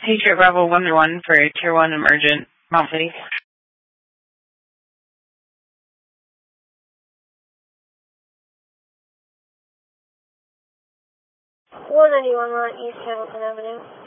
Patriot Bravo 101 for Tier 1 Emergent, Mount City. 191 East Hamilton Avenue.